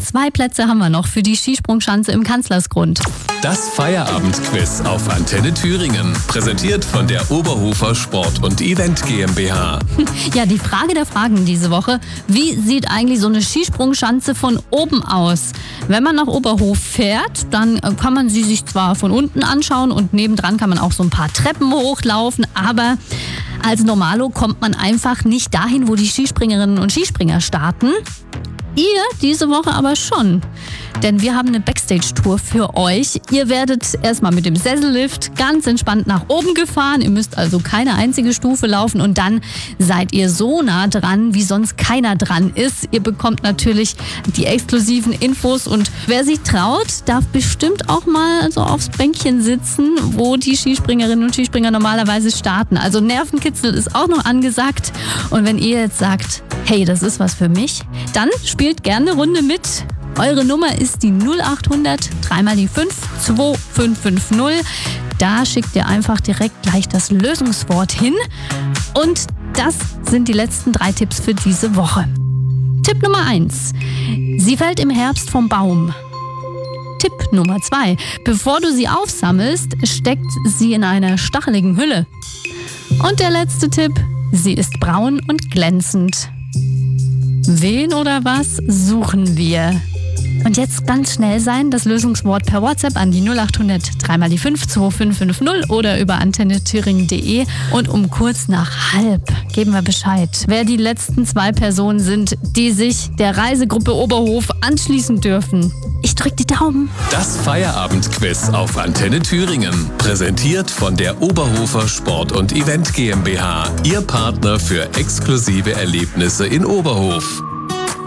2 Plätze haben wir noch für die Skisprungschanze im Kanzlersgrund. Das Feierabendquiz auf Antenne Thüringen. Präsentiert von der Oberhofer Sport und Event GmbH. Ja, die Frage der Fragen diese Woche. Wie sieht eigentlich so eine Skisprungschanze von oben aus? Wenn man nach Oberhof fährt, dann kann man sie sich zwar von unten anschauen und nebendran kann man auch so ein paar Treppen hochlaufen, aber als Normalo kommt man einfach nicht dahin, wo die Skispringerinnen und Skispringer starten. Ihr diese Woche aber schon. Denn wir haben eine Backstage-Tour für euch. Ihr werdet erstmal mit dem Sessellift ganz entspannt nach oben gefahren. Ihr müsst also keine einzige Stufe laufen und dann seid ihr so nah dran, wie sonst keiner dran ist. Ihr bekommt natürlich die exklusiven Infos und wer sich traut, darf bestimmt auch mal so aufs Bänkchen sitzen, wo die Skispringerinnen und Skispringer normalerweise starten. Also Nervenkitzel ist auch noch angesagt. Und wenn ihr jetzt sagt, hey, das ist was für mich, dann spielt gerne eine Runde mit. Eure Nummer ist die 0800 3 die 5 2550. Da schickt ihr einfach direkt gleich das Lösungswort hin. Und das sind die letzten 3 Tipps für diese Woche. Tipp Nummer 1. Sie fällt im Herbst vom Baum. Tipp Nummer 2. Bevor du sie aufsammelst, steckt sie in einer stacheligen Hülle. Und der letzte Tipp. Sie ist braun und glänzend. Wen oder was suchen wir? Und jetzt ganz schnell sein, das Lösungswort per WhatsApp an die 0800 3 die 5 2550 oder über antennethüringen.de. Und um kurz nach halb geben wir Bescheid, wer die letzten 2 Personen sind, die sich der Reisegruppe Oberhof anschließen dürfen. Ich drück die Daumen. Das Feierabendquiz auf Antenne Thüringen. Präsentiert von der Oberhofer Sport und Event GmbH. Ihr Partner für exklusive Erlebnisse in Oberhof.